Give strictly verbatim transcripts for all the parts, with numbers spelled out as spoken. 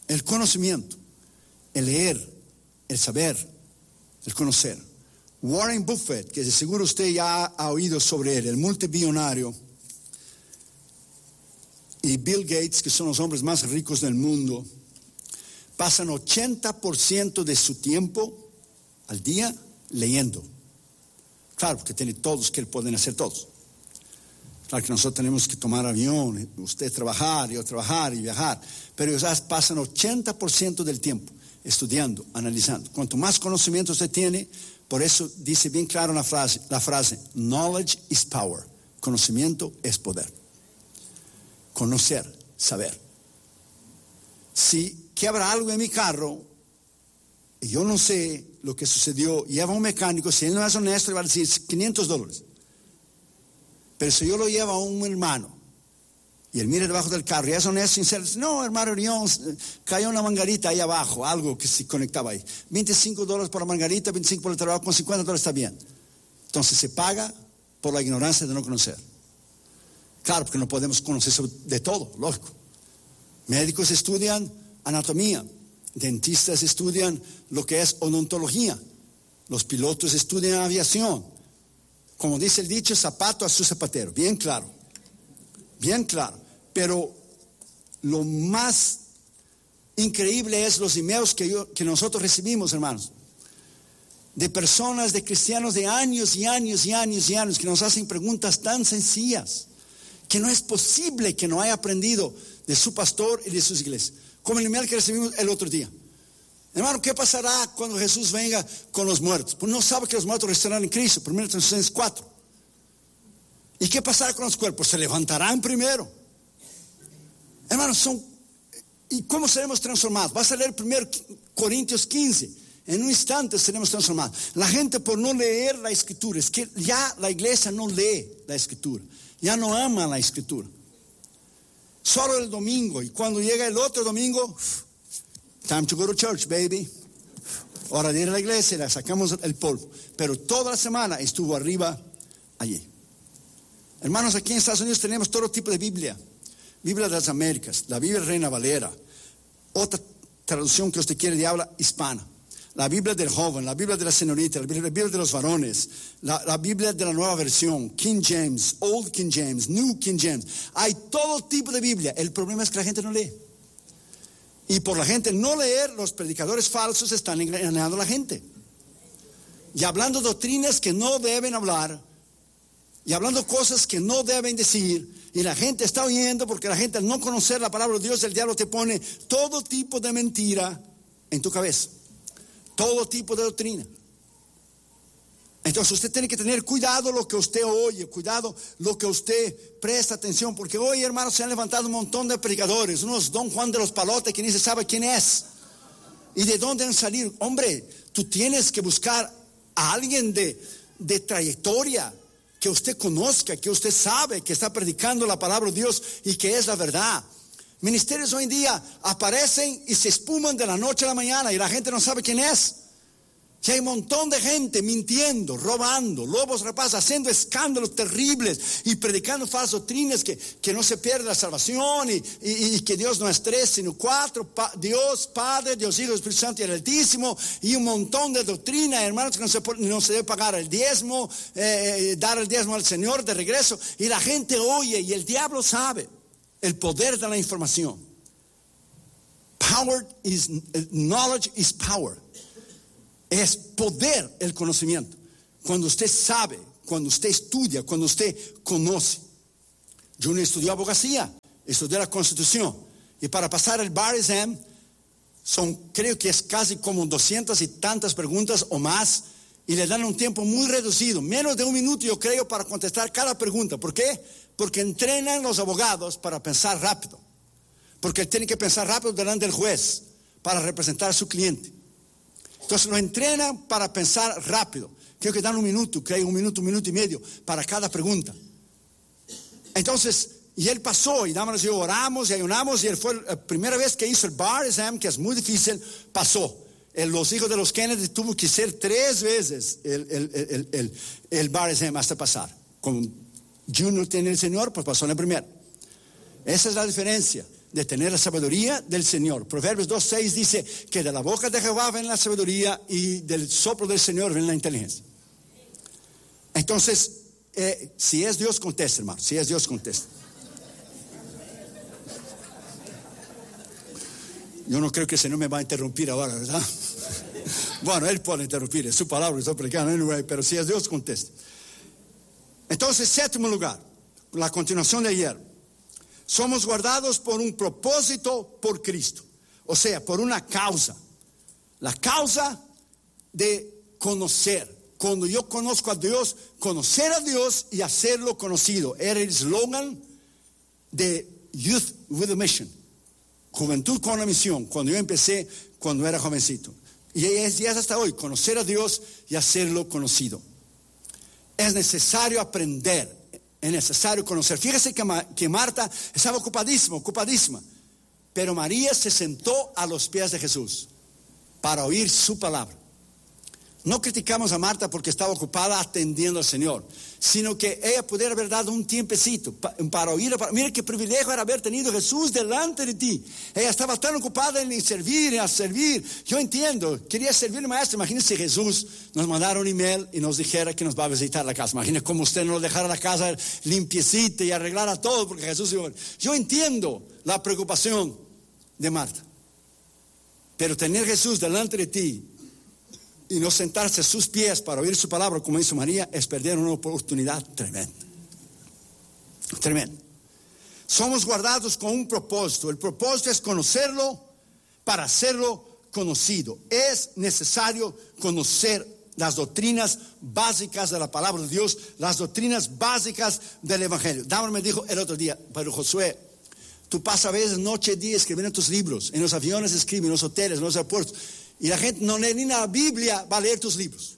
el conocimiento, el leer, el saber, el conocer. Warren Buffett, que de seguro usted ya ha oído sobre él, el multimillonario, y Bill Gates, que son los hombres más ricos del mundo, pasan ochenta por ciento de su tiempo al día leyendo. Claro, porque tiene todos que pueden hacer todos. Claro que nosotros tenemos que tomar avión, usted trabajar, yo trabajar y viajar, pero ellos pasan ochenta por ciento del tiempo estudiando, analizando. Cuanto más conocimiento usted tiene, por eso dice bien claro la frase, la frase, knowledge is power. Conocimiento es poder. Conocer, saber. Si quiebra algo en mi carro y yo no sé lo que sucedió, lleva a un mecánico, si él no es honesto, le va a decir quinientos dólares. Pero si yo lo llevo a un hermano y él mira debajo del carro y es honesto, sincero, dice, no, hermano, cayó una mangarita ahí abajo, algo que se conectaba ahí. veinticinco dólares por la mangarita, veinticinco por el trabajo, con cincuenta dólares está bien. Entonces se paga por la ignorancia de no conocer. Claro, porque no podemos conocer de todo, lógico. Médicos estudian anatomía, dentistas estudian lo que es odontología, los pilotos estudian aviación. Como dice el dicho, zapato a su zapatero, bien claro, bien claro. Pero lo más increíble es los emails que, yo, que nosotros recibimos, hermanos, de personas, de cristianos de años y años y años y años, que nos hacen preguntas tan sencillas, que no es posible que no haya aprendido de su pastor y de sus iglesias. Como el email que recibimos el otro día. Hermano, ¿qué pasará cuando Jesús venga con los muertos? Pues no sabe que los muertos resucitarán en Cristo, primero Tesalonicenses cuatro. ¿Y qué pasará con los cuerpos? Se levantarán primero. Hermanos, son, ¿y cómo seremos transformados? Vas a leer primero Corintios quince. En un instante seremos transformados. La gente, por no leer la Escritura, es que ya la iglesia no lee la Escritura. Ya no ama la Escritura. Solo el domingo. Y cuando llega el otro domingo, time to go to church, baby. Hora de ir a la iglesia, la sacamos el polvo. Pero toda la semana estuvo arriba allí. Hermanos, aquí en Estados Unidos tenemos todo tipo de Biblia. Biblia de las Américas, la Biblia Reina Valera, otra traducción que usted quiere de habla hispana. La Biblia del joven, la Biblia de la señorita, la Biblia, la Biblia de los varones, la, la Biblia de la nueva versión, King James, Old King James, New King James. Hay todo tipo de Biblia. El problema es que la gente no lee. Y por la gente no leer, los predicadores falsos están engañando a la gente. Y hablando doctrinas que no deben hablar, y hablando cosas que no deben decir, y la gente está oyendo porque la gente al no conocer la palabra de Dios, el diablo te pone todo tipo de mentira en tu cabeza. Todo tipo de doctrina. Entonces usted tiene que tener cuidado lo que usted oye, cuidado lo que usted presta atención, porque hoy, hermanos, se han levantado un montón de predicadores, unos Don Juan de los Palotes que ni se sabe quién es y de dónde han salido. Hombre, tú tienes que buscar a alguien de, de trayectoria, que usted conozca, que usted sabe que está predicando la palabra de Dios y que es la verdad. Ministerios hoy en día aparecen y se espuman de la noche a la mañana y la gente no sabe quién es. Y hay un montón de gente mintiendo, robando, lobos rapaces, haciendo escándalos terribles y predicando falsas doctrinas que, que no se pierde la salvación y, y, y que Dios no es tres, sino cuatro, pa, Dios Padre, Dios Hijo, Espíritu Santo y el Altísimo, y un montón de doctrina, hermanos, que no se, no se debe pagar el diezmo, eh, dar el diezmo al Señor de regreso, y la gente oye y el diablo sabe el poder de la información. Power is, knowledge is power. Es poder el conocimiento. Cuando usted sabe, cuando usted estudia, cuando usted conoce. Yo no estudié abogacía, estudié la Constitución. Y para pasar el bar exam, son, creo que es casi como doscientas y tantas preguntas o más. Y le dan un tiempo muy reducido, menos de un minuto yo creo, para contestar cada pregunta. ¿Por qué? Porque entrenan los abogados para pensar rápido. Porque tienen que pensar rápido delante del juez para representar a su cliente. Entonces lo entrenan para pensar rápido. Creo que dan un minuto, creo un minuto, un minuto y medio para cada pregunta. Entonces, y él pasó, y dámonos y yo oramos y ayunamos, y él fue la primera vez que hizo el bar exam, que es muy difícil, pasó. El, los hijos de los Kennedy tuvo que hacer tres veces el, el, el, el, el bar exam hasta pasar. Con Junior tiene el Señor, pues pasó en la primera. Esa es la diferencia. de tener la sabiduría del Señor. Proverbios dos seis dice que de la boca de Jehová viene la sabiduría y del soplo del Señor viene la inteligencia. Entonces, eh, si es Dios, conteste, hermano. Si es Dios, conteste. Yo no creo que el Señor me va a interrumpir ahora, ¿verdad? Bueno, Él puede interrumpir, es su palabra que estoy predicando, anyway, pero si es Dios, conteste. Entonces, séptimo lugar, la continuación de ayer. Somos guardados por un propósito por Cristo. O sea, por una causa. La causa de conocer. Cuando yo conozco a Dios, conocer a Dios y hacerlo conocido. Era el eslogan de Youth with a Mission. Juventud con una misión. Cuando yo empecé, cuando era jovencito. Y es, y es hasta hoy, conocer a Dios y hacerlo conocido. Es necesario aprender. Es necesario conocer. Fíjese que, que Marta estaba ocupadísima, ocupadísima. Pero María se sentó a los pies de Jesús para oír su palabra. No criticamos a Marta porque estaba ocupada atendiendo al Señor, sino que ella pudiera haber dado un tiempecito para oír. Para, mira qué privilegio era haber tenido a Jesús delante de ti. Ella estaba tan ocupada en servir, en servir. Yo entiendo, quería servir al maestro. Imagínese si Jesús nos mandara un email y nos dijera que nos va a visitar la casa. Imagínese cómo usted nos dejara la casa limpiecita y arreglara todo, porque Jesús dijo, yo entiendo la preocupación de Marta. Pero tener a Jesús delante de ti y no sentarse a sus pies para oír su palabra, como hizo María, es perder una oportunidad tremenda. Tremenda. Somos guardados con un propósito. El propósito es conocerlo para hacerlo conocido. Es necesario conocer las doctrinas básicas de la palabra de Dios, las doctrinas básicas del Evangelio. Dahmer me dijo el otro día, pero Josué, tú pasas a veces noche y día escribiendo tus libros, en los aviones escriben, en los hoteles, en los aeropuertos. Y la gente no lee ni la Biblia, va a leer tus libros.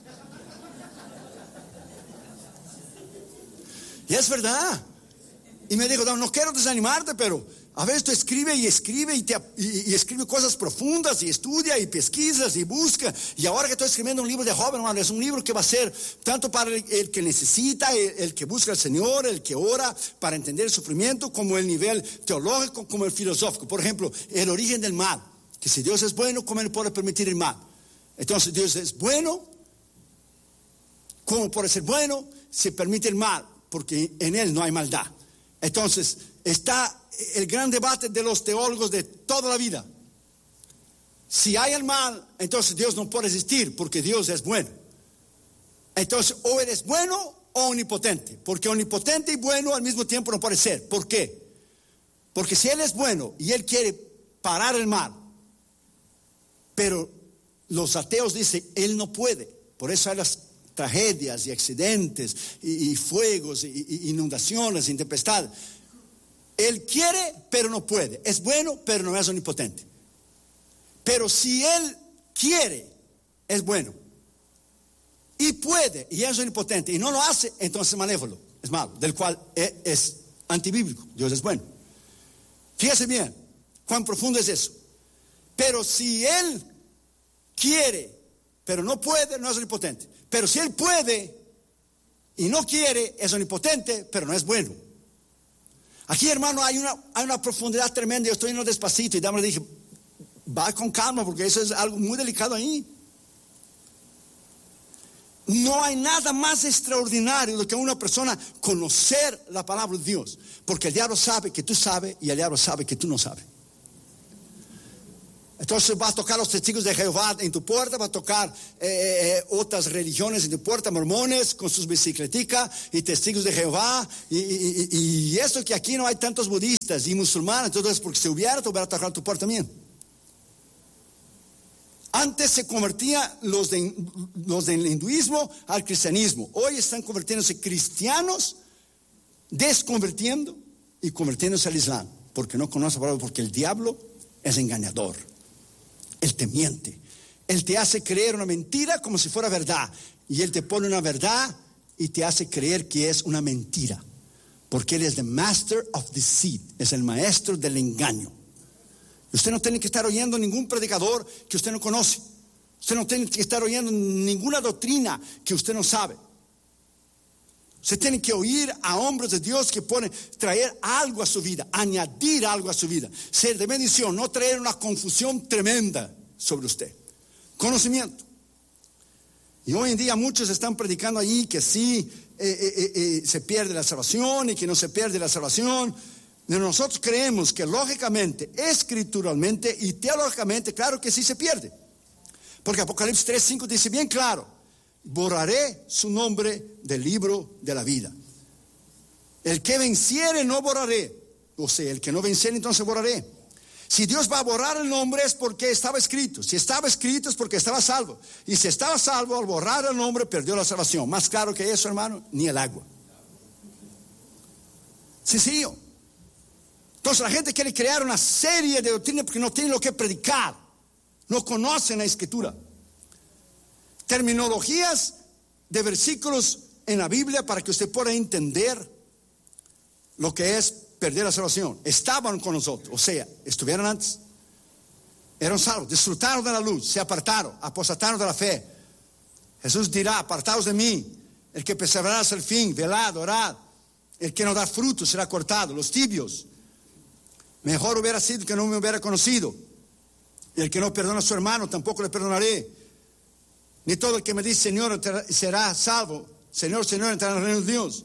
Y es verdad. Y me dijo, no, no quiero desanimarte, pero a veces tú escribe y escribe y, te, y, y escribe cosas profundas y estudia y pesquisas y busca. Y ahora que estoy escribiendo un libro de joven, hermano, es un libro que va a ser tanto para el, el que necesita, el, el que busca al Señor, el que ora para entender el sufrimiento, como el nivel teológico, como el filosófico. Por ejemplo, el origen del mal. Que si Dios es bueno, ¿cómo Él puede permitir el mal? Entonces Dios es bueno. ¿Cómo puede ser bueno si permite el mal? Porque en Él no hay maldad. Entonces está el gran debate de los teólogos de toda la vida. Si hay el mal, entonces Dios no puede existir porque Dios es bueno. Entonces o Él es bueno o omnipotente. Porque omnipotente y bueno al mismo tiempo no puede ser. ¿Por qué? Porque si Él es bueno y Él quiere parar el mal, pero los ateos dicen, Él no puede. Por eso hay las tragedias y accidentes y, y fuegos y, y inundaciones y tempestades. Él quiere, pero no puede. Es bueno, pero no es omnipotente. Pero si Él quiere, es bueno. Y puede, y es omnipotente, y no lo hace, entonces es malévolo, es malo, del cual es, es antibíblico. Dios es bueno. Fíjese bien, cuán profundo es eso. Pero si Él quiere, pero no puede, no es omnipotente. Pero si Él puede y no quiere, es omnipotente, pero no es bueno. Aquí, hermano, hay una, hay una profundidad tremenda. Yo estoy yendo despacito y Dahmer le dije, va con calma porque eso es algo muy delicado ahí. No hay nada más extraordinario de que una persona conocer la palabra de Dios. Porque el diablo sabe que tú sabes y el diablo sabe que tú no sabes. Entonces va a tocar los testigos de Jehová en tu puerta, va a tocar eh, eh, otras religiones en tu puerta, mormones con sus bicicleticas y testigos de Jehová. Y, y, y, y eso que aquí no hay tantos budistas y musulmanes, entonces porque si hubiera, te hubiera tocado tu puerta también. Antes se convertían los, de, los del hinduismo al cristianismo. Hoy están convirtiéndose cristianos, desconvirtiendo y convirtiéndose al islam. Porque no conocen la palabra, porque el diablo es engañador. Él te miente. Él te hace creer una mentira como si fuera verdad. Y Él te pone una verdad y te hace creer que es una mentira. Porque Él es the master of deceit. Es el maestro del engaño. Usted no tiene que estar oyendo ningún predicador que usted no conoce. Usted no tiene que estar oyendo ninguna doctrina que usted no sabe. Usted tiene que oír a hombres de Dios que pueden traer algo a su vida, añadir algo a su vida, ser de bendición, no traer una confusión tremenda sobre usted. Conocimiento. Y hoy en día muchos están predicando allí que sí eh, eh, eh, se pierde la salvación y que no se pierde la salvación. Pero nosotros creemos que lógicamente, escrituralmente y teológicamente, claro que sí se pierde. Porque Apocalipsis tres cinco dice bien claro: borraré su nombre del libro de la vida. El que venciere no borraré. O sea, el que no venciere entonces borraré. Si Dios va a borrar el nombre es porque estaba escrito. Si estaba escrito es porque estaba salvo. Y si estaba salvo, al borrar el nombre perdió la salvación. Más claro que eso, hermano, ni el agua. Sencillo. Entonces la gente quiere crear una serie de doctrinas porque no tienen lo que predicar. No conocen la escritura. Terminologías de versículos en la Biblia para que usted pueda entender lo que es perder la salvación. Estaban con nosotros, o sea, estuvieron antes, eran salvos, disfrutaron de la luz, se apartaron, apostataron de la fe. Jesús dirá: apartaos de mí, el que perseverará hasta el fin, velad, orad, el que no da fruto será cortado. Los tibios, mejor hubiera sido que no me hubiera conocido. Y el que no perdona a su hermano tampoco le perdonaré. Ni todo el que me dice Señor será salvo. Señor, Señor, entrará en el reino de Dios.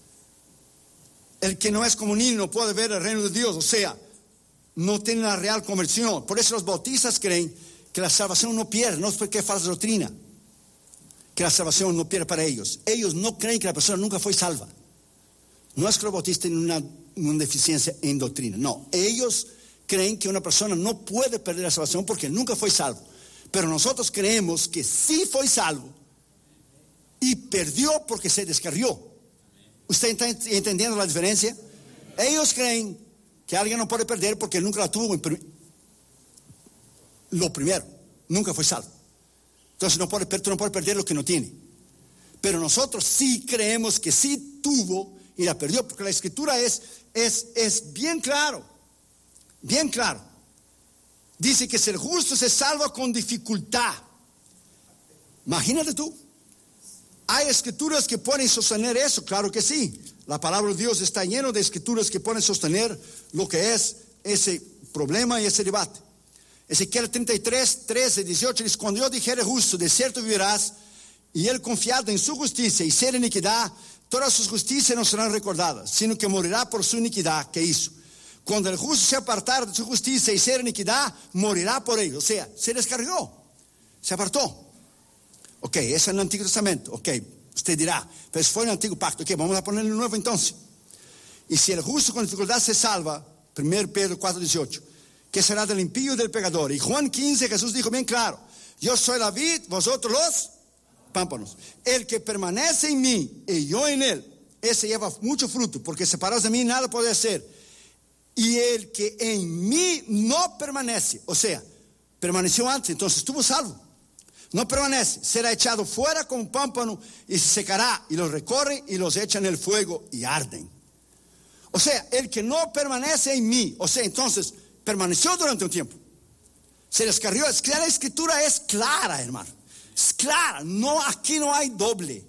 El que no es como niño no puede ver el reino de Dios. O sea, no tiene la real conversión. Por eso los bautistas creen que la salvación no pierde. No es porque es falsa doctrina que la salvación no pierde para ellos. Ellos no creen que la persona nunca fue salva. No es que los bautistas tienen una, una deficiencia en doctrina. No, ellos creen que una persona no puede perder la salvación porque nunca fue salvo. Pero nosotros creemos que sí fue salvo y perdió porque se descarrió. ¿Usted está entendiendo la diferencia? Ellos creen que alguien no puede perder porque nunca la tuvo. Lo primero, nunca fue salvo. Entonces no puede, tú no puedes perder lo que no tiene. Pero nosotros sí creemos que sí tuvo y la perdió, porque la escritura es, es, es bien claro, bien claro. Dice que si el justo se salva con dificultad. Imagínate tú. ¿Hay escrituras que pueden sostener eso? Claro que sí. La palabra de Dios está lleno de escrituras que pueden sostener lo que es ese problema y ese debate. Ezequiel treinta y tres, trece, dieciocho dice: cuando yo dijere justo, de cierto vivirás, y él confiado en su justicia y ser iniquidad, todas sus justicias no serán recordadas, sino que morirá por su iniquidad que hizo. Cuando el justo se apartara de su justicia y ser iniquidad, morirá por ello. O sea, se descargó, se apartó. Ok, eso es en el Antiguo Testamento. Ok, usted dirá, pero fue en el Antiguo Pacto. Ok, vamos a ponerle el Nuevo entonces. Y si el justo con dificultad se salva, primero Pedro cuatro, dieciocho, ¿qué será del impío y del pecador? Y Juan quince, Jesús dijo bien claro: yo soy la vid, vosotros los pámpanos. El que permanece en mí y yo en él, ese lleva mucho fruto, porque separados de mí nada puede hacer. Y el que en mí no permanece, o sea, permaneció antes, entonces estuvo salvo. No permanece, será echado fuera como un pámpano y se secará, y los recorre y los echa en el fuego y arden. O sea, el que no permanece en mí, o sea, entonces permaneció durante un tiempo, se descarrió. Es que la escritura es clara, hermano, es clara. No, aquí no hay doble,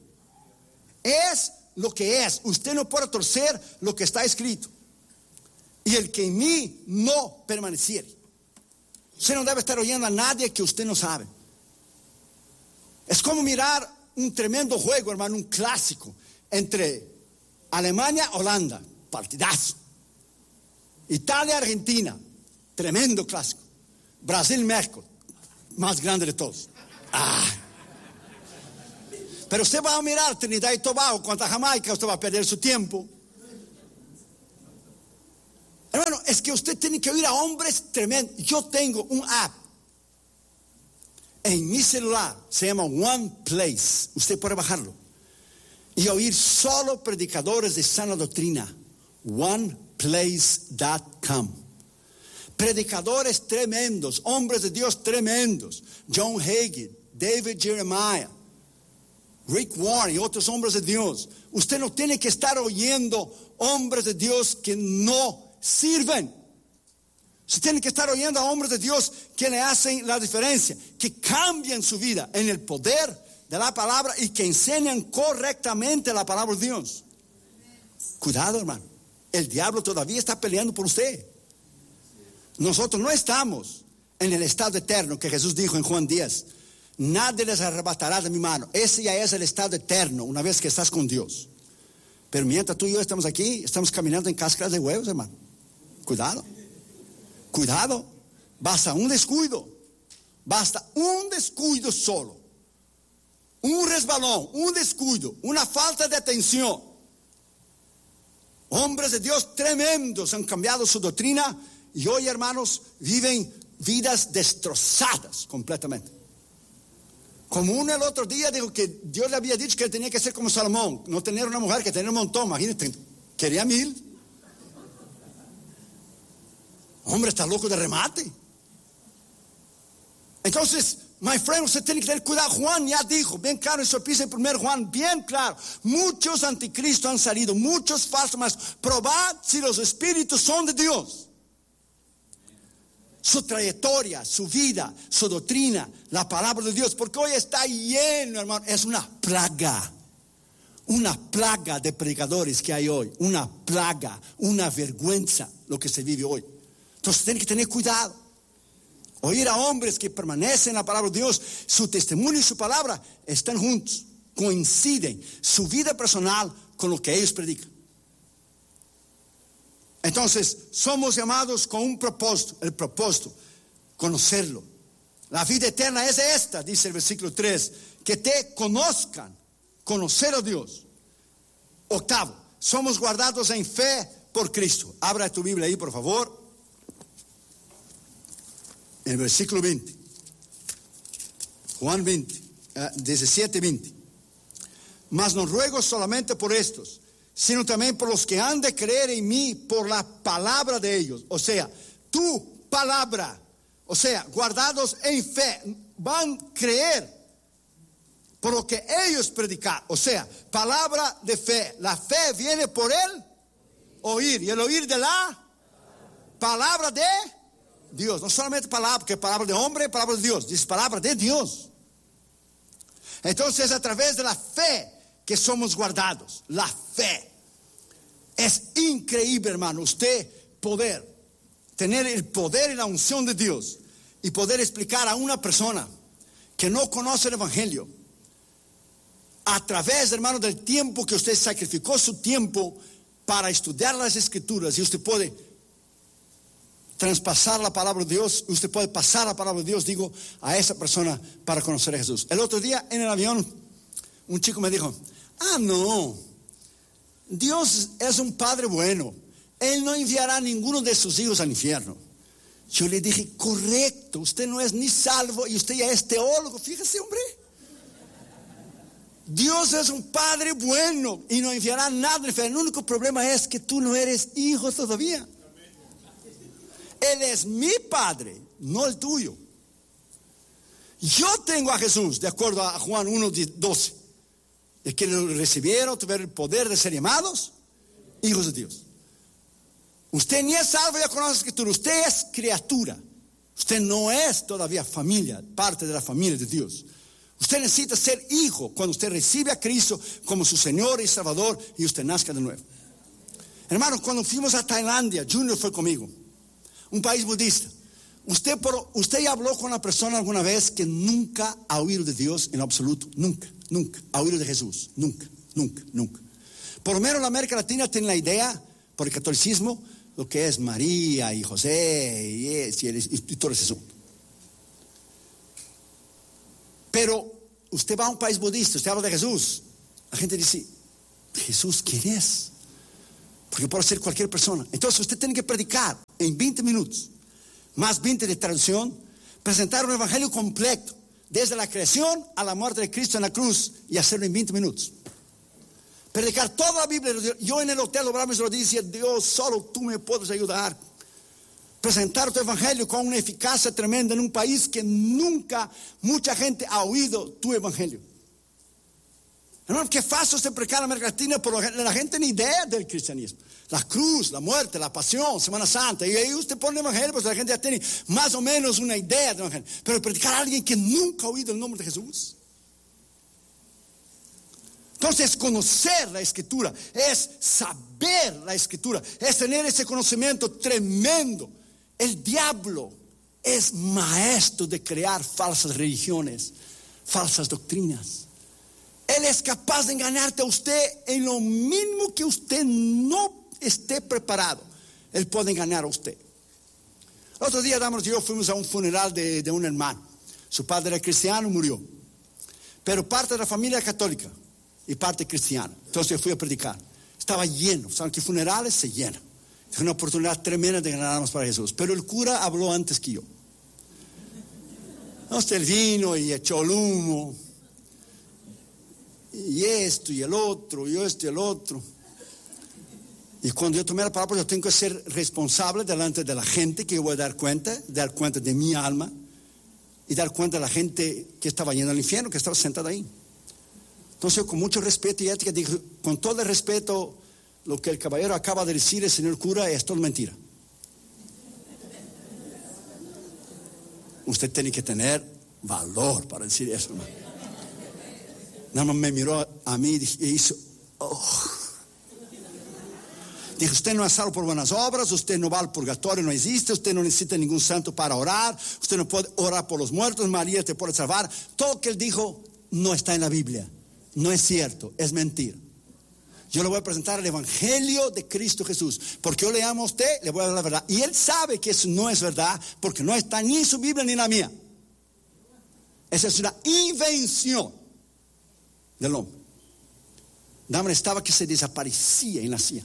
es lo que es. Usted no puede torcer lo que está escrito. Y el que en mí no permaneciere. Usted no debe estar oyendo a nadie que usted no sabe. Es como mirar un tremendo juego, hermano, un clásico entre Alemania, Holanda, partidazo. Italia, Argentina, tremendo clásico. Brasil, México, más grande de todos. Ah. Pero usted va a mirar Trinidad y Tobago contra Jamaica, usted va a perder su tiempo. Hermano, es que usted tiene que oír a hombres tremendos. Yo tengo un app en mi celular, se llama One Place. Usted puede bajarlo y oír solo predicadores de sana doctrina. one place dot com. Predicadores tremendos, hombres de Dios tremendos. John Hagin, David Jeremiah, Rick Warren y otros hombres de Dios. Usted no tiene que estar oyendo hombres de Dios que no sirven. Usted tiene que estar oyendo a hombres de Dios que le hacen la diferencia, que cambian su vida en el poder de la palabra y que enseñan correctamente la palabra de Dios. Cuidado, hermano. El diablo todavía está peleando por usted. Nosotros no estamos en el estado eterno que Jesús dijo en Juan diez. Nadie les arrebatará de mi mano. Ese ya es el estado eterno, una vez que estás con Dios. Pero mientras tú y yo estamos aquí, estamos caminando en cáscaras de huevos, hermano. Cuidado. Cuidado. Basta un descuido. Basta un descuido solo. Un resbalón, un descuido, una falta de atención. Hombres de Dios tremendos han cambiado su doctrina y hoy, hermanos, viven vidas destrozadas completamente. Como uno el otro día dijo que Dios le había dicho que él tenía que ser como Salomón, no tener una mujer, que tener un montón. Imagínate, quería mil. Hombre, está loco de remate. Entonces, my friend, usted tiene que tener cuidado. Juan ya dijo, bien claro en su epístola, primero Juan, bien claro. Muchos anticristos han salido, muchos falsos, mas probad si los espíritus son de Dios. Su trayectoria, su vida, su doctrina, la palabra de Dios, porque hoy está lleno, hermano, es una plaga. Una plaga de predicadores que hay hoy, una plaga, una vergüenza lo que se vive hoy. Entonces tiene que tener cuidado. Oír a hombres que permanecen en la palabra de Dios, su testimonio y su palabra están juntos, coinciden su vida personal con lo que ellos predican. Entonces, somos llamados con un propósito, el propósito, conocerlo. La vida eterna es esta, dice el versículo tres, que te conozcan, conocer a Dios. Octavo, somos guardados en fe por Cristo. Abra tu Biblia ahí, por favor. El versículo veinte. Juan veinte, diecisiete, veinte. Mas no ruego solamente por estos, sino también por los que han de creer en mí por la palabra de ellos. O sea, tu palabra, o sea, guardados en fe, van a creer por lo que ellos predican. O sea, palabra de fe. La fe viene por el oír, y el oír de la palabra de Dios. No solamente palabra, porque palabra de hombre, palabra de Dios. Dice palabra de Dios. Entonces, a través de la fe que somos guardados, la fe. Es increíble, hermano, usted poder tener el poder y la unción de Dios y poder explicar a una persona que no conoce el evangelio, a través, hermano, del tiempo que usted sacrificó su tiempo para estudiar las escrituras, y usted puede traspasar la palabra de Dios, usted puede pasar la palabra de Dios, digo, a esa persona para conocer a Jesús. El otro día en el avión, un chico me dijo, ah, no, Dios es un padre bueno, Él no enviará a ninguno de sus hijos al infierno. Yo le dije, correcto, usted no es ni salvo y usted ya es teólogo, fíjese, hombre. Dios es un padre bueno y no enviará nada al infierno. El único problema es que tú no eres hijo todavía. Él es mi padre, no el tuyo. Yo tengo a Jesús, de acuerdo a Juan uno, doce. El que lo recibieron, tuvieron el poder de ser llamados hijos de Dios. Usted ni es salvo, ya conoce la escritura. Usted es criatura. Usted no es todavía familia, parte de la familia de Dios. Usted necesita ser hijo cuando usted recibe a Cristo como su Señor y Salvador y usted nazca de nuevo. Hermanos, cuando fuimos a Tailandia, Junior fue conmigo, un país budista. Usted, por, usted ya habló con una persona alguna vez que nunca ha oído de Dios en absoluto. Nunca, nunca. Ha oído de Jesús. Nunca, nunca, nunca. Por lo menos la América Latina tiene la idea, por el catolicismo, lo que es María y José y, es, y, y, y todo eso. Pero usted va a un país budista, usted habla de Jesús. La gente dice, ¿Jesús quién es? Porque puede ser cualquier persona. Entonces usted tiene que predicar en veinte minutos, más veinte de traducción, presentar un evangelio completo, desde la creación a la muerte de Cristo en la cruz, y hacerlo en veinte minutos. Predicar toda la Biblia. Yo en el hotel obraba mis rodillas y decía, Dios, solo tú me puedes ayudar. Presentar tu evangelio con una eficacia tremenda en un país que nunca mucha gente ha oído tu evangelio. Hermano, qué fácil usted predicar en América Latina, pero la gente ni idea del cristianismo. La cruz, la muerte, la pasión, Semana Santa. Y ahí usted pone el evangelio, pues la gente ya tiene más o menos una idea del evangelio. Pero predicar a alguien que nunca ha oído el nombre de Jesús. Entonces, conocer la Escritura es saber la Escritura, es tener ese conocimiento tremendo. El diablo es maestro de crear falsas religiones, falsas doctrinas. Él es capaz de engañarte a usted en lo mismo que usted no esté preparado. Él puede engañar a usted. El otro día, Damos y yo fuimos a un funeral de, de un hermano. Su padre era cristiano, murió. Pero parte de la familia católica y parte cristiana. Entonces yo fui a predicar. Estaba lleno. Saben que funerales se llenan. Es una oportunidad tremenda de ganar almas para Jesús. Pero el cura habló antes que yo. Entonces él vino y echó el humo. Y esto y el otro, y esto y el otro. Y cuando yo tomé la palabra, yo tengo que ser responsable delante de la gente, que yo voy a dar cuenta, dar cuenta de mi alma, y dar cuenta de la gente que estaba yendo al infierno, que estaba sentada ahí. Entonces yo, con mucho respeto y ética, dije, con todo el respeto, lo que el caballero acaba de decir, el señor cura, es todo mentira. Usted tiene que tener valor para decir eso, hermano. Nada más me miró a mí y hizo, oh. Dijo, usted no es salvo por buenas obras, usted no va al purgatorio, no existe, usted no necesita ningún santo para orar, usted no puede orar por los muertos, María te puede salvar. Todo lo que él dijo no está en la Biblia, no es cierto, es mentira. Yo le voy a presentar el Evangelio de Cristo Jesús, porque yo le amo a usted, le voy a dar la verdad. Y él sabe que eso no es verdad, porque no está ni en su Biblia ni en la mía. Esa es una invención del hombre. Dama estaba que se desaparecía y nacía.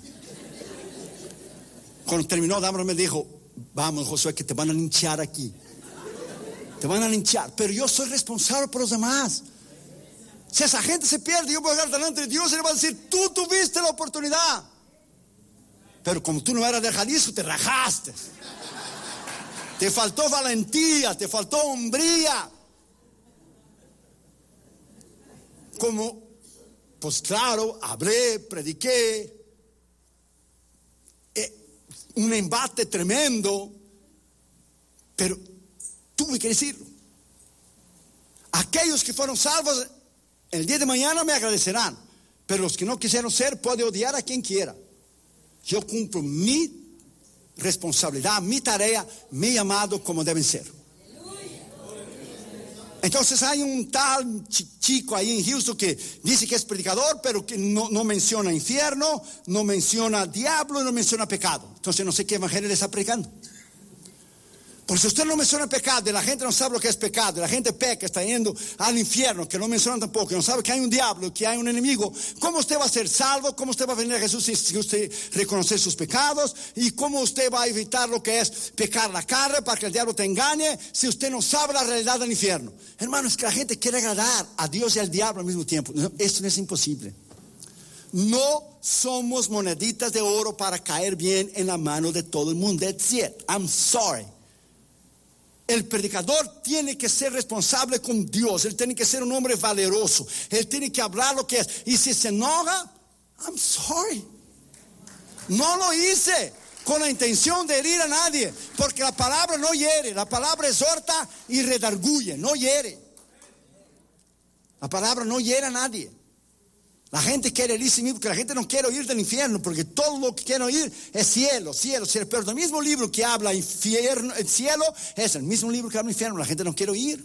Cuando terminó, Dama me dijo, vamos, Josué, que te van a linchar aquí. Te van a linchar, pero yo soy responsable por los demás. Si esa gente se pierde, yo voy a hablar delante de Dios y le voy a decir, tú tuviste la oportunidad. Pero como tú no eras de Jalisco, te rajaste. Te faltó valentía, te faltó hombría. Como, pues claro, hablé, prediqué. Eh, un embate tremendo. Pero tuve que decirlo. Aquellos que fueron salvos, el día de mañana me agradecerán, pero los que no quisieron ser, puede odiar a quien quiera. Yo cumplo mi responsabilidad, mi tarea, mi llamado como deben ser. Entonces hay un tal chico ahí en Houston que dice que es predicador, pero que no, no menciona infierno, no menciona diablo, no menciona pecado. Entonces no sé qué evangelio le está predicando. Porque si usted no menciona pecado y la gente no sabe lo que es pecado, y la gente peca, está yendo al infierno, que no menciona tampoco, que no sabe que hay un diablo, que hay un enemigo, ¿cómo usted va a ser salvo? ¿Cómo usted va a venir a Jesús si usted reconoce sus pecados? ¿Y cómo usted va a evitar lo que es pecar la carne para que el diablo te engañe si usted no sabe la realidad del infierno? Hermano, es que la gente quiere agradar a Dios y al diablo al mismo tiempo. No, esto no es imposible. No somos moneditas de oro para caer bien en la mano de todo el mundo. That's it. I'm sorry. El predicador tiene que ser responsable con Dios. Él tiene que ser un hombre valeroso. Él tiene que hablar lo que es. Y si se enoja, I'm sorry. No lo hice con la intención de herir a nadie. Porque la palabra no hiere. La palabra exhorta y redarguye. No hiere. La palabra no hiere a nadie. La gente quiere irse, porque la gente no quiere oír del infierno, porque todo lo que quiere oír es cielo, cielo, cielo. Pero el mismo libro que habla infierno, el cielo, es el mismo libro que habla infierno. La gente no quiere oír.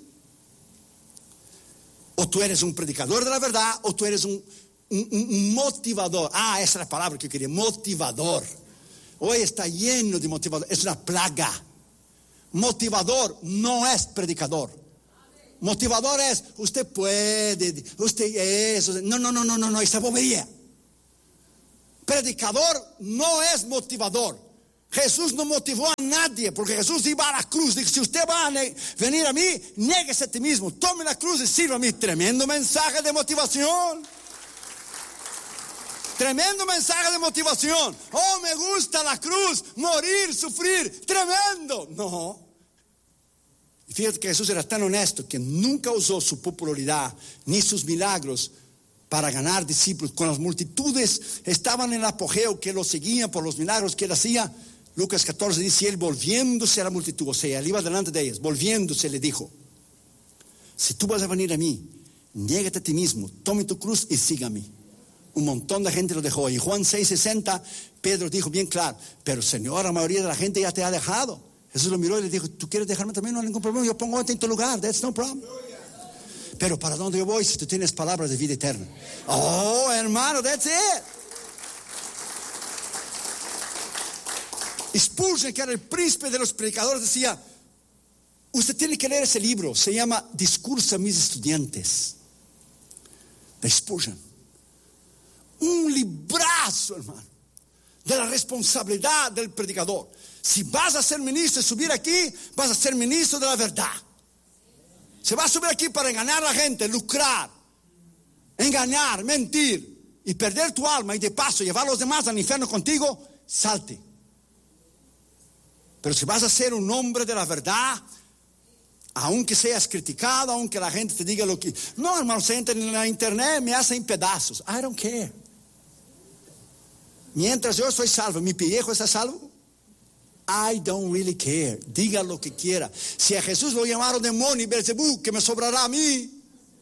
O tú eres un predicador de la verdad, o tú eres un, un, un motivador. Ah, esa es la palabra que yo quería, motivador. Hoy está lleno de motivador, es una plaga. Motivador no es predicador. Motivador es, usted puede, usted es, no, no, no, no, no, no, esa bobería. Predicador no es motivador. Jesús no motivó a nadie, porque Jesús iba a la cruz. Dijo, si usted va a venir a mí, niéguese a ti mismo, tome la cruz y sirva a mí. Tremendo mensaje de motivación. Tremendo mensaje de motivación. Oh, me gusta la cruz, morir, sufrir, tremendo. No. Fíjate que Jesús era tan honesto que nunca usó su popularidad ni sus milagros para ganar discípulos. Con las multitudes estaban en el apogeo, que lo seguían por los milagros que él hacía. Lucas catorce dice, él volviéndose a la multitud, o sea, él iba delante de ellos, volviéndose le dijo, si tú vas a venir a mí, niégate a ti mismo, tome tu cruz y sígame. Un montón de gente lo dejó. Y Juan seis sesenta, Pedro dijo bien claro, pero Señor, la mayoría de la gente ya te ha dejado. Jesús lo miró y le dijo, ¿tú quieres dejarme también? No hay ningún problema, yo pongo en tu lugar, that's no problem. Pero ¿para dónde yo voy si tú tienes palabras de vida eterna? Oh, hermano, that's it. Spurgeon, que era el príncipe de los predicadores, decía, usted tiene que leer ese libro, se llama Discurso a mis estudiantes, de Spurgeon. Un librazo, hermano, de la responsabilidad del predicador. Si vas a ser ministro y subir aquí, vas a ser ministro de la verdad. Se va a subir aquí para engañar a la gente, lucrar, engañar, mentir y perder tu alma y de paso llevar a los demás al infierno contigo, salte. Pero si vas a ser un hombre de la verdad, aunque seas criticado, aunque la gente te diga lo que... No, hermano, se entra en la internet, me hacen pedazos. I don't care. Mientras yo soy salvo, mi pellejo está salvo, I don't really care. Diga lo que quiera. Si a Jesús lo llamaron demonio y Belzebú, ¿qué me sobrará a mí?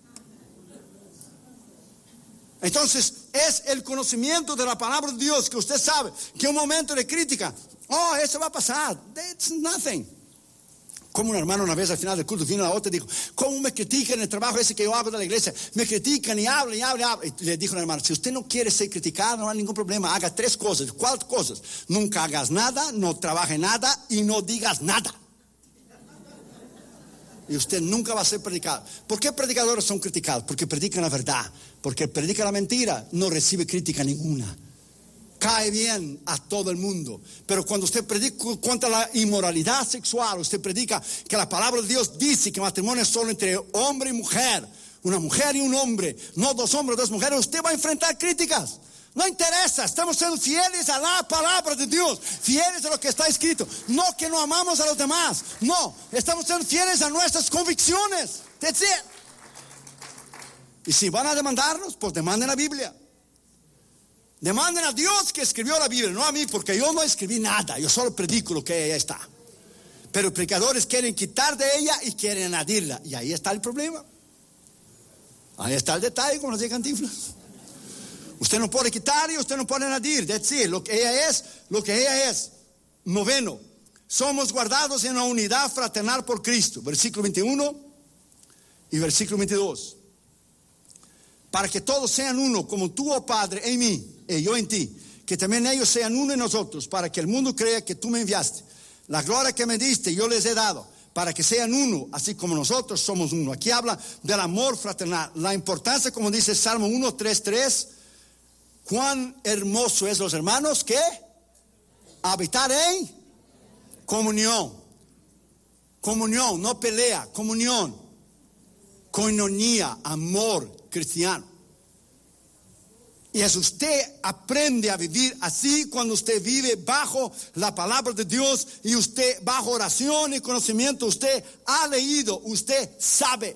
Entonces, es el conocimiento de la palabra de Dios que usted sabe que un momento de crítica, oh, eso va a pasar. That's nothing. Como un hermano una vez al final del culto vino a la otra y dijo, ¿cómo me critican el trabajo ese que yo hago de la iglesia? Me critican y hablan y hablan y hablan. Y le dijo al hermano, si usted no quiere ser criticado, no hay ningún problema. Haga tres cosas. ¿Cuáles cosas? Nunca hagas nada, no trabaje nada y no digas nada. Y usted nunca va a ser predicado. ¿Por qué predicadores son criticados? Porque predican la verdad. Porque predica la mentira, no recibe crítica ninguna. Cae bien a todo el mundo. Pero cuando usted predica contra la inmoralidad sexual, usted predica que la palabra de Dios dice que matrimonio es solo entre hombre y mujer, una mujer y un hombre, no dos hombres, dos mujeres, usted va a enfrentar críticas. No interesa, estamos siendo fieles a la palabra de Dios, fieles a lo que está escrito. No que no amamos a los demás, no, estamos siendo fieles a nuestras convicciones. That's it. Y si van a demandarnos, pues demanden la Biblia. Demanden a Dios que escribió la Biblia, no a mí, porque yo no escribí nada, yo solo predico lo que ella está. Pero los predicadores quieren quitar de ella y quieren añadirla, y ahí está el problema. Ahí está el detalle, como nos dice Cantinflas. Usted no puede quitar y usted no puede añadir. That's it. Lo que ella es, lo que ella es. Noveno, somos guardados en la unidad fraternal por Cristo. Versículo veintiuno y versículo veintidós. Para que todos sean uno, como tú, oh Padre, en mí, y yo en ti, que también ellos sean uno en nosotros, para que el mundo crea que tú me enviaste. La gloria que me diste, yo les he dado, para que sean uno, así como nosotros somos uno. Aquí habla del amor fraternal, la importancia, como dice Salmo uno, tres, tres, cuán hermoso es, los hermanos, ¿qué? Habitar en comunión. Comunión, no pelea, comunión. Coinonía, amor cristiano. Y es usted aprende a vivir así cuando usted vive bajo la palabra de Dios y usted bajo oración y conocimiento, usted ha leído, usted sabe.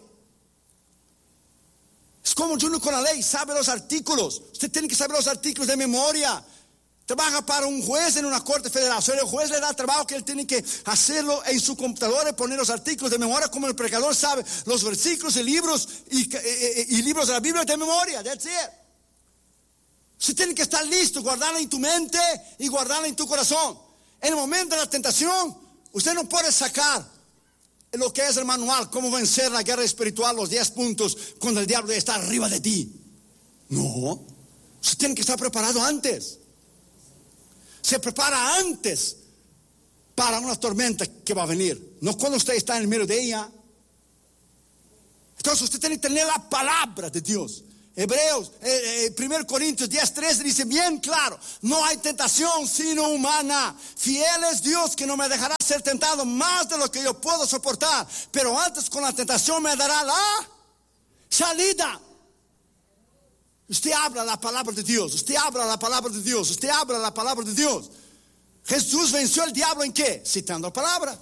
Es como Junior con la ley, sabe los artículos. Usted tiene que saber los artículos de memoria. Trabaja para un juez en una corte federal. O sea, el juez le da trabajo que él tiene que hacerlo en su computadora y poner los artículos de memoria, como el predicador sabe los versículos y libros y, y, y libros de la Biblia de memoria. That's it. Usted tiene que estar listo, guardarla en tu mente y guardarla en tu corazón. En el momento de la tentación, usted no puede sacar lo que es el manual, cómo vencer la guerra espiritual, los diez puntos, cuando el diablo está arriba de ti. No, usted tiene que estar preparado antes. Se prepara antes para una tormenta que va a venir, no cuando usted está en el medio de ella. Entonces usted tiene que tener la palabra de Dios. Hebreos, eh, eh, primero Corintios diez, trece dice bien claro, no hay tentación sino humana. Fiel es Dios que no me dejará ser tentado más de lo que yo puedo soportar, pero antes con la tentación me dará la salida. Usted habla la palabra de Dios, usted habla la palabra de Dios, usted habla la palabra de Dios. Jesús venció al diablo ¿en qué? Citando la palabra.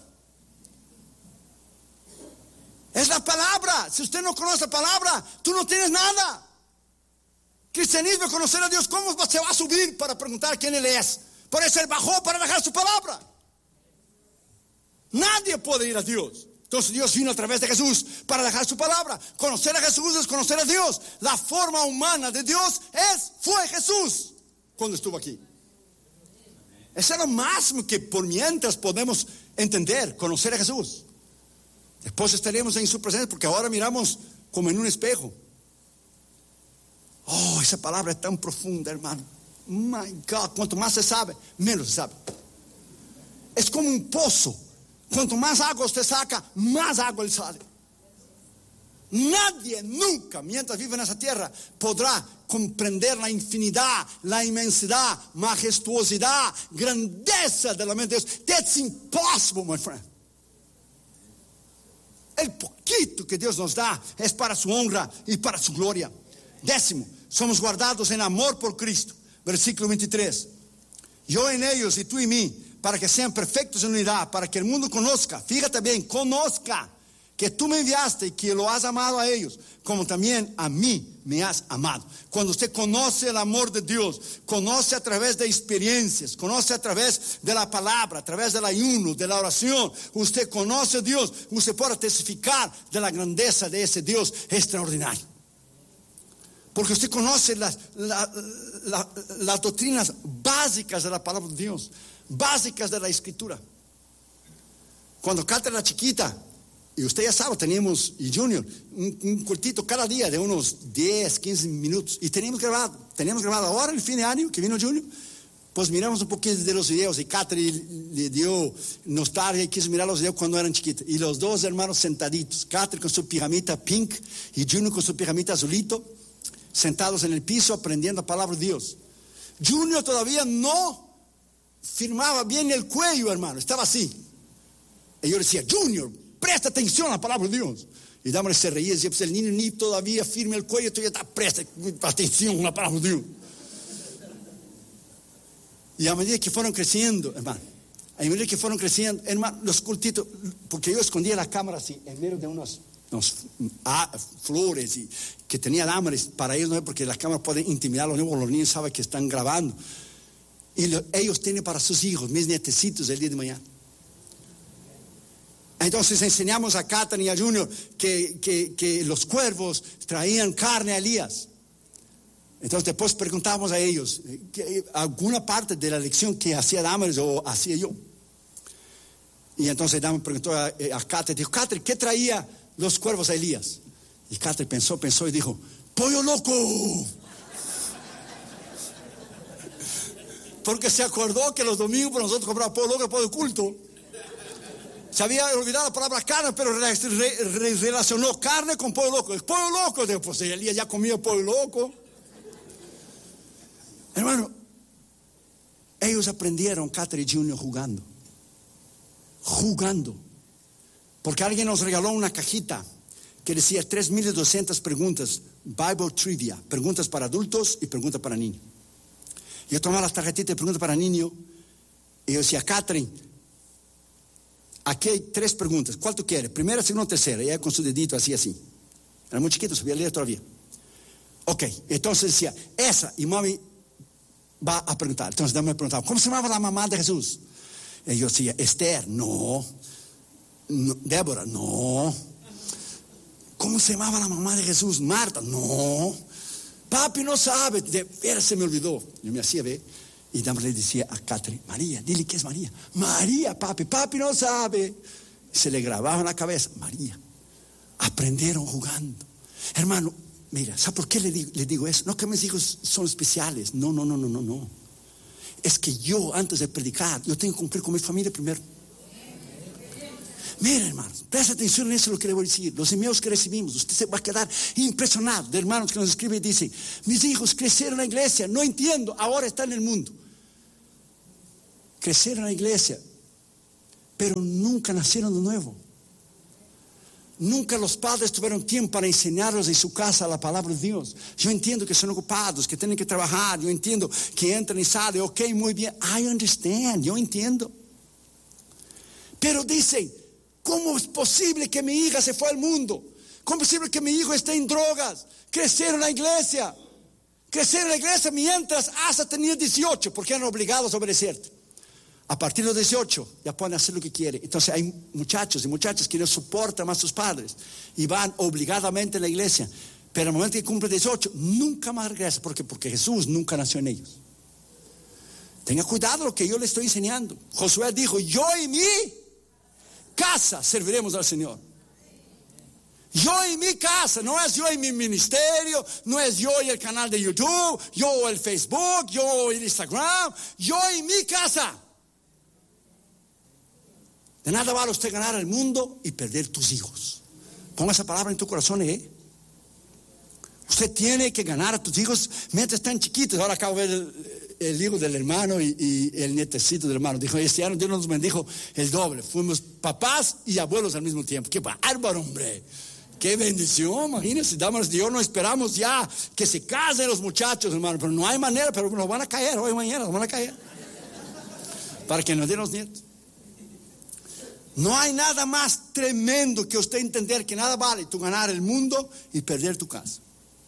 Es la palabra. Si usted no conoce la palabra, tú no tienes nada. Cristianismo, conocer a Dios, ¿cómo se va a subir para preguntar quién Él es? Por eso Él bajó para dejar su palabra. Nadie puede ir a Dios. Entonces Dios vino a través de Jesús para dejar su palabra. Conocer a Jesús es conocer a Dios. La forma humana de Dios es, fue Jesús cuando estuvo aquí. Eso es lo máximo que por mientras podemos entender, conocer a Jesús. Después estaremos en su presencia, porque ahora miramos como en un espejo. Oh, esa palabra es tan profunda, hermano. My God, cuanto más se sabe, menos se sabe. Es como un pozo. Cuanto más agua usted saca, más agua le sale. Nadie nunca, mientras vive en esa tierra, podrá comprender la infinidad, la inmensidad, majestuosidad, grandeza de la mente de Dios. That's impossible, my friend. El poquito que Dios nos da es para su honra y para su gloria. Décimo, somos guardados en amor por Cristo. Versículo veintitrés. Yo en ellos y tú en mí, para que sean perfectos en unidad, para que el mundo conozca, fíjate bien, conozca que tú me enviaste y que lo has amado a ellos, como también a mí me has amado. Cuando usted conoce el amor de Dios, conoce a través de experiencias, conoce a través de la palabra, a través del ayuno, de la oración, usted conoce a Dios, usted puede testificar de la grandeza de ese Dios extraordinario. Porque usted conoce las, la, la, las doctrinas básicas de la palabra de Dios, básicas de la escritura. Cuando Cata era chiquita, y usted ya sabe, teníamos, y Junior, un, un cortito cada día de unos diez, quince minutos, y teníamos grabado, teníamos grabado ahora el fin de año que vino Junior, pues miramos un poquito de los videos, y Catherine le dio nostalgia y quiso mirar los videos cuando eran chiquitos, y los dos hermanos sentaditos, Catherine con su pijamita pink, y Junior con su pijamita azulito, sentados en el piso aprendiendo la palabra de Dios. Junior todavía no firmaba bien el cuello, hermano, estaba así. Y yo le decía, Junior, presta atención a la palabra de Dios. Y Damaris se reía y decía, pues el niño ni todavía firme el cuello, todavía está, presta atención a la palabra de Dios. Y a medida que fueron creciendo, hermano, a medida que fueron creciendo, hermano, los cultitos, porque yo escondía la cámara así, en medio de unos, unos ah, flores y, que tenía Damaris para ellos, no, porque las cámaras pueden intimidar a los niños, los niños saben que están grabando. Y lo, ellos tienen para sus hijos, mis nietecitos, el día de mañana. Entonces enseñamos a Catherine y a Junior que, que, que los cuervos traían carne a Elías. Entonces después preguntamos a ellos que alguna parte de la lección que hacía Damaris o hacía yo. Y entonces Damaris preguntó a, a Catherine, dijo, Catherine, ¿qué traía los cuervos a Elías? Y Catherine pensó, pensó y dijo, pollo loco. Porque se acordó que los domingos por nosotros compramos pollo loco después del culto. Se había olvidado la palabra carne, pero re, re, relacionó carne con pollo loco. El pollo loco, pues Elías ya comía pollo loco. Hermano, ellos aprendieron, Catherine y Junior, jugando. Jugando. Porque alguien nos regaló una cajita que decía tres mil doscientas preguntas, Bible Trivia, preguntas para adultos y preguntas para niños. Yo tomaba las tarjetitas de preguntas para niños y yo decía, Catherine, aquí hay tres preguntas. ¿Cuál tú quieres? Primera, segunda, tercera. Y ella con su dedito así, así. Era muy chiquito, sabía leer todavía. Ok, entonces decía, esa. Y mami va a preguntar. Entonces me preguntaba, ¿cómo se llamaba la mamá de Jesús? Y yo decía, Esther, no. no. Débora, no. ¿Cómo se llamaba la mamá de Jesús? Marta, no. Papi no sabe. De ver, se me olvidó. Yo me hacía ver. Y Damaris le decía a Catherine, María, dile que es María. María, papi, papi no sabe. Se le grababa en la cabeza, María. Aprendieron jugando. Hermano, mira, ¿sabe por qué le digo, le digo eso? No que mis hijos son especiales. No, no, no, no, no, no. Es que yo, antes de predicar, yo tengo que cumplir con mi familia primero. Mira, hermanos, presta atención en eso lo que le voy a decir. Los emails que recibimos, usted se va a quedar impresionado de hermanos que nos escriben y dicen, mis hijos crecieron en la iglesia, no entiendo, ahora están en el mundo. Crecieron en la iglesia, pero nunca nacieron de nuevo. Nunca los padres tuvieron tiempo para enseñarlos en su casa la palabra de Dios. Yo entiendo que son ocupados, que tienen que trabajar. Yo entiendo que entran y salen. Ok, muy bien. I understand. Yo entiendo. Pero dicen, ¿cómo es posible que mi hija se fue al mundo? ¿Cómo es posible que mi hijo esté en drogas? Crecieron en la iglesia. Crecieron en la iglesia mientras hasta tenía dieciocho, porque eran obligados a obedecerte. A partir de los dieciocho ya pueden hacer lo que quieren. Entonces hay muchachos y muchachas que no soportan más a sus padres y van obligadamente a la iglesia. Pero al momento que cumple dieciocho, nunca más regresa. ¿Por qué? Porque Jesús nunca nació en ellos. Tenga cuidado lo que yo le estoy enseñando. Josué dijo, yo y mi casa serviremos al Señor. Yo y mi casa, no es yo y mi ministerio, no es yo y el canal de YouTube, yo el Facebook, yo el Instagram, yo y mi casa. De nada vale usted ganar el mundo y perder tus hijos. Ponga esa palabra en tu corazón, ¿eh? Usted tiene que ganar a tus hijos mientras están chiquitos. Ahora acabo de ver el, el hijo del hermano y, y el nietecito del hermano. Dijo, este año Dios nos bendijo el doble. Fuimos papás y abuelos al mismo tiempo. ¡Qué bárbaro, hombre! ¡Qué bendición! Imagínense, damas de Dios, no esperamos ya que se casen los muchachos, hermano. Pero no hay manera, pero nos van a caer hoy mañana, nos van a caer. Para que nos den los nietos. No hay nada más tremendo que usted entender que nada vale tú ganar el mundo y perder tu casa.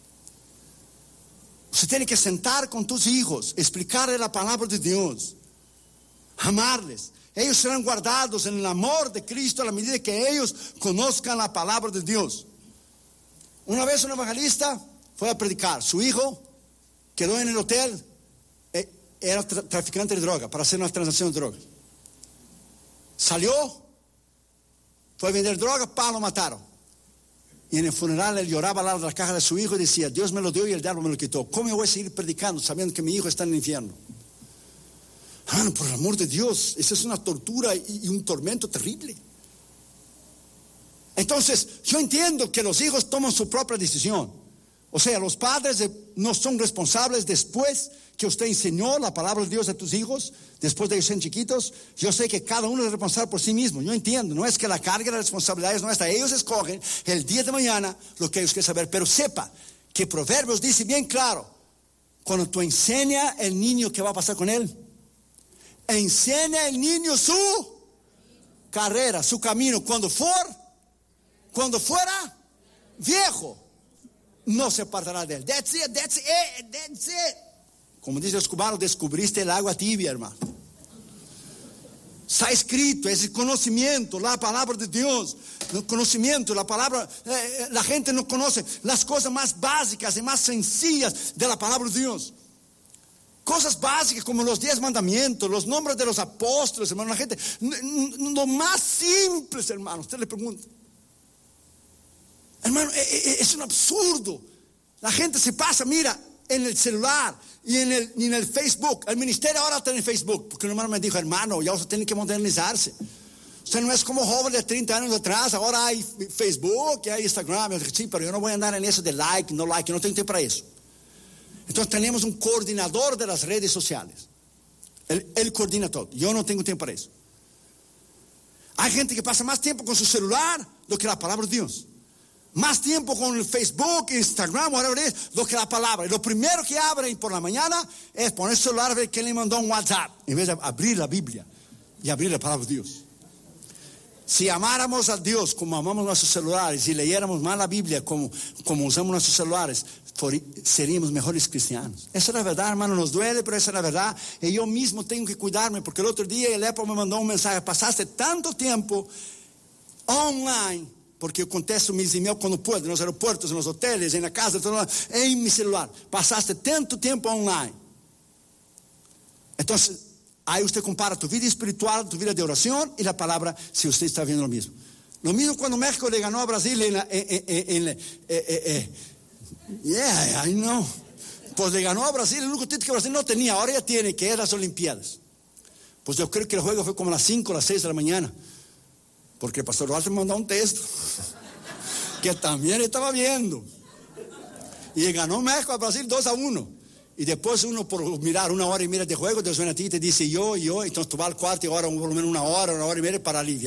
Usted tiene que sentar con tus hijos, explicarle la palabra de Dios, amarles. Ellos serán guardados en el amor de Cristo a la medida que ellos conozcan la palabra de Dios. Una vez un evangelista fue a predicar. Su hijo quedó en el hotel, era tra- traficante de droga, para hacer una transacción de droga. Salió, fue a vender droga, pa, lo mataron. Y en el funeral él lloraba al lado de la caja de su hijo y decía, Dios me lo dio y el diablo me lo quitó. ¿Cómo yo voy a seguir predicando sabiendo que mi hijo está en el infierno? Ah, por el amor de Dios, esa es una tortura y, y un tormento terrible. Entonces, yo entiendo que los hijos toman su propia decisión. O sea, los padres de, no son responsables después que usted enseñó la palabra de Dios a tus hijos, después de que sean chiquitos. Yo sé que cada uno es responsable por sí mismo. Yo entiendo, no es que la carga de la responsabilidad es nuestra. Ellos escogen el día de mañana lo que ellos quieren saber. Pero sepa que Proverbios dice bien claro, cuando tú enseñas al niño qué va a pasar con él, enseña al niño su carrera, su camino. Cuando for, cuando fuera viejo, no se apartará de él. That's it, that's it, that's it. Como dicen los cubanos, descubriste el agua tibia, hermano. Está escrito, es el conocimiento, la palabra de Dios. El conocimiento, la palabra, eh, la gente no conoce las cosas más básicas y más sencillas de la palabra de Dios. Cosas básicas como los diez mandamientos, los nombres de los apóstoles, hermano. La gente, lo más simples, hermano. Usted le pregunta, hermano, es un absurdo. La gente se pasa, mira, en el celular y en el, y en el Facebook. El ministerio ahora está en el Facebook. Porque un hermano me dijo, hermano, ya usted tiene que modernizarse. Usted no es como joven de treinta años atrás. Ahora hay Facebook y hay Instagram. Yo dije, sí, pero yo no voy a andar en eso de like, no like. Yo no tengo tiempo para eso. Entonces tenemos un coordinador de las redes sociales. Él, él coordina todo. Yo no tengo tiempo para eso. Hay gente que pasa más tiempo con su celular do que la palabra de Dios. Más tiempo con el Facebook, Instagram, whatever it is, do que la palabra. Y lo primero que abren por la mañana es poner el celular a ver quién le mandó un WhatsApp, en vez de abrir la Biblia y abrir la palabra de Dios. Si amáramos a Dios como amamos nuestros celulares y leyéramos más la Biblia como, como usamos nuestros celulares, seríamos mejores cristianos. Esa es la verdad, hermano, nos duele, pero esa es la verdad. Y yo mismo tengo que cuidarme, porque el otro día el Epo me mandó un mensaje: pasaste tanto tiempo online, porque yo contesto mis emails cuando puedo, en los aeropuertos, en los hoteles, en la casa, en mi celular. Pasaste tanto tiempo online. Entonces, ahí usted compara tu vida espiritual, tu vida de oración y la palabra, si usted está viendo lo mismo. Lo mismo cuando México le ganó a Brasil en la... En, en, en, en, en, yeah, I know. Pues le ganó a Brasil, el único título que Brasil no tenía, ahora ya tiene, que es las Olimpiadas. Pues yo creo que el juego fue como a las cinco, a las seis de la mañana. Porque el pastor Walter me mandó un texto que también estaba viendo. Y ganó México a Brasil dos a uno. Y después uno, por mirar una hora y media de juego, te suena a ti y te dice yo, yo. Entonces tú vas al cuarto y ahora por lo menos una hora, una hora y media para aliviar.